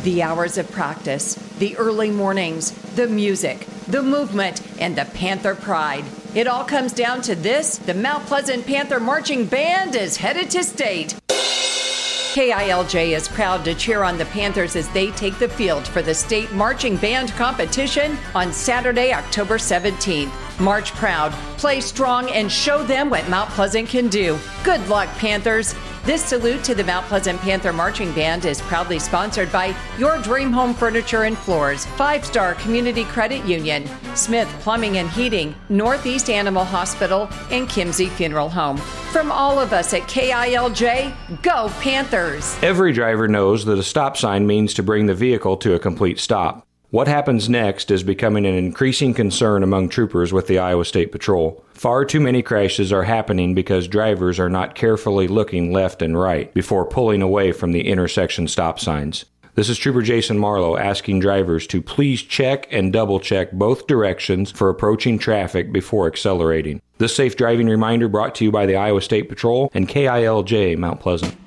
The hours of practice, the early mornings, the music, the movement, and the Panther pride. It all comes down to this: the Mount Pleasant Panther Marching Band is headed to state. KILJ is proud to cheer on the Panthers as they take the field for the state marching band competition on Saturday, October 17th. March proud, play strong, and show them what Mount Pleasant can do. Good luck, Panthers. This salute to the Mount Pleasant Panther Marching Band is proudly sponsored by Your Dream Home Furniture and Floors, 5-Star Community Credit Union, Smith Plumbing and Heating, Northeast Animal Hospital, and Kimsey Funeral Home. From all of us at KILJ, go Panthers! Every driver knows that a stop sign means to bring the vehicle to a complete stop. What happens next is becoming an increasing concern among troopers with the Iowa State Patrol. Far too many crashes are happening because drivers are not carefully looking left and right before pulling away from the intersection stop signs. This is Trooper Jason Marlowe asking drivers to please check and double-check both directions for approaching traffic before accelerating. This safe driving reminder brought to you by the Iowa State Patrol and KILJ Mount Pleasant.